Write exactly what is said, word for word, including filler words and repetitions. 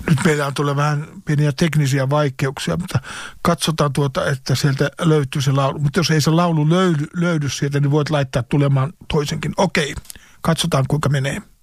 Nyt meillä on tuolla vähän pieniä teknisiä vaikeuksia, mutta katsotaan tuota, että sieltä löytyy se laulu. Mutta jos ei se laulu löydy, löydy sieltä, niin voit laittaa tulemaan toisenkin. Okei, katsotaan kuinka menee.